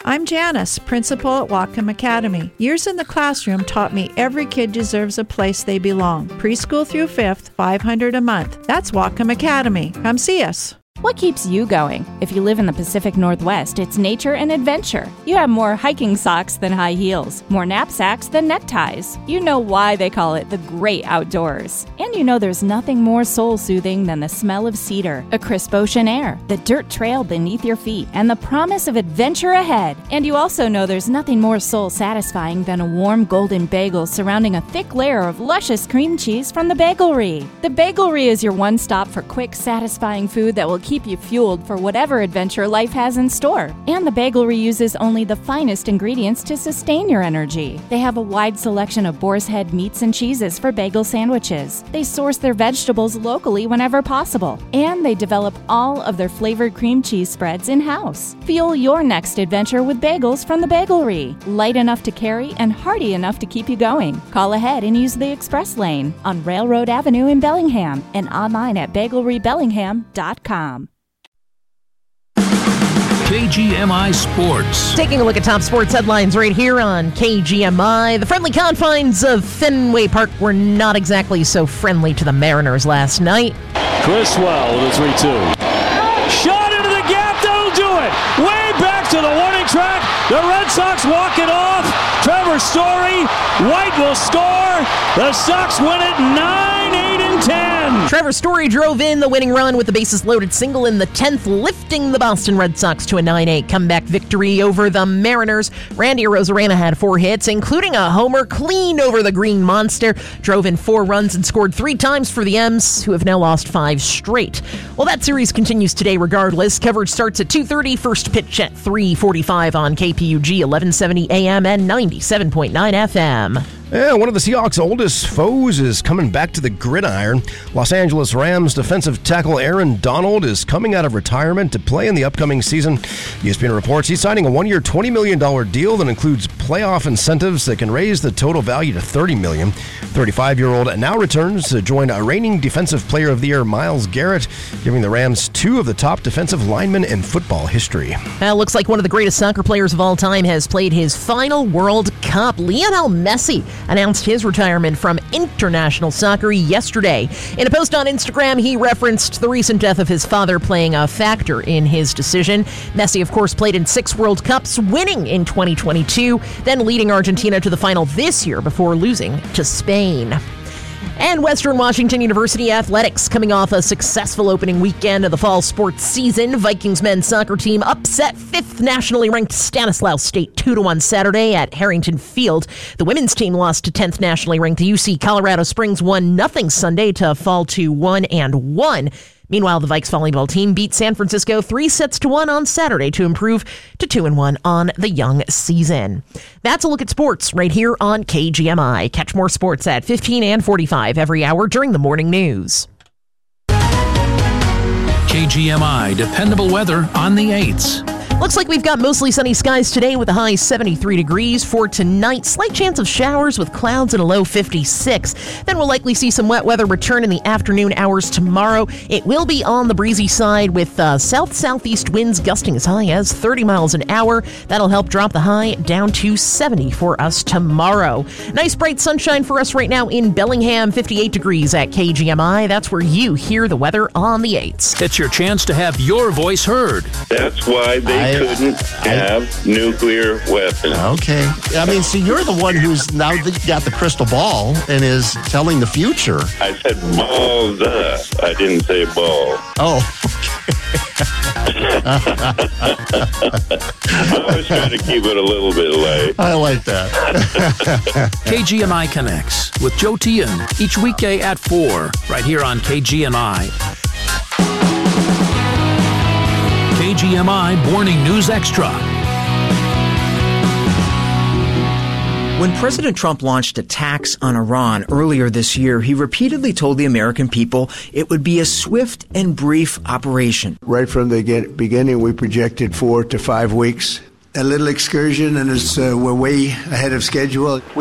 I'm Janice, principal at Whatcom Academy. Years in the classroom taught me every kid deserves a place they belong. Preschool through 5th, $500 a month. That's Whatcom Academy. Come see us. What keeps you going? If you live in the Pacific Northwest, it's nature and adventure. You have more hiking socks than high heels, more knapsacks than neckties. You know why they call it the great outdoors. And you know there's nothing more soul-soothing than the smell of cedar, a crisp ocean air, the dirt trail beneath your feet, and the promise of adventure ahead. And you also know there's nothing more soul-satisfying than a warm golden bagel surrounding a thick layer of luscious cream cheese from the Bagelry. The Bagelry is your one stop for quick, satisfying food that will keep you fueled for whatever adventure life has in store. And the Bagelry uses only the finest ingredients to sustain your energy. They have a wide selection of boar's head meats and cheeses for bagel sandwiches. They source their vegetables locally whenever possible. And they develop all of their flavored cream cheese spreads in-house. Fuel your next adventure with bagels from the Bagelry. Light enough to carry and hearty enough to keep you going. Call ahead and use the express lane on Railroad Avenue in Bellingham and online at bagelrybellingham.com. KGMI Sports. Taking a look at top sports headlines right here on KGMI. The friendly confines of Fenway Park were not exactly so friendly to the Mariners last night. Criswell with a 3-2. Shot into the gap, that'll do it. Way back to the warning track. The Red Sox walk it off. Trevor Story, White will score. The Sox win it 9-8-10. Trevor Story drove in the winning run with the bases loaded single in the 10th, lifting the Boston Red Sox to a 9-8 comeback victory over the Mariners. Randy Arozarena had 4 hits, including a homer clean over the Green Monster, drove in 4 runs and scored 3 times for the M's, who have now lost 5 straight. Well, that series continues today regardless. Coverage starts at 2:30, first pitch at 3:45 on KPUG 1170 AM and 97.9 FM. Yeah, one of the Seahawks' oldest foes is coming back to the gridiron. Los Angeles Rams defensive tackle Aaron Donald is coming out of retirement to play in the upcoming season. ESPN reports he's signing a 1-year, $20 million deal that includes playoff incentives that can raise the total value to $30 million. 35-year-old now returns to join a reigning Defensive Player of the Year Myles Garrett, giving the Rams 2 of the top defensive linemen in football history. Looks like one of the greatest soccer players of all time has played his final World Cup. Lionel Messi announced his retirement from international soccer yesterday. In a post on Instagram, he referenced the recent death of his father playing a factor in his decision. Messi, of course, played in 6 World Cups, winning in 2022, then leading Argentina to the final this year before losing to Spain. And Western Washington University athletics coming off a successful opening weekend of the fall sports season. Vikings men's soccer team upset 5th nationally ranked Stanislaus State 2-1 Saturday at Harrington Field. The women's team lost to 10th nationally ranked UC Colorado Springs 1-0 Sunday to fall to 1-1. Meanwhile, the Vikes volleyball team beat San Francisco 3-1 on Saturday to improve to 2-1 on the young season. That's a look at sports right here on KGMI. Catch more sports at 15 and 45 every hour during the morning news. KGMI dependable weather on the 8s. Looks like we've got mostly sunny skies today with a high 73 degrees. For tonight, slight chance of showers with clouds and a low 56. Then we'll likely see some wet weather return in the afternoon hours tomorrow. It will be on the breezy side with south-southeast winds gusting as high as 30 miles an hour. That'll help drop the high down to 70 for us tomorrow. Nice bright sunshine for us right now in Bellingham, 58 degrees at KGMI. That's where you hear the weather on the 8s. It's your chance to have your voice heard. That's why they couldn't have nuclear weapons. Okay. I mean, see, you're the one who's now got the crystal ball and is telling the future. I said balls up. I didn't say ball. Oh, I was trying to keep it a little bit light. I like that. KGMI Connects with Joe Tian each weekday at 4 right here on KGMI. KGMI Morning News Extra. When President Trump launched a tax on Iran earlier this year, he repeatedly told the American people it would be a swift and brief operation. Right from the beginning, we projected 4 to 5 weeks. A little excursion, and we're way ahead of schedule.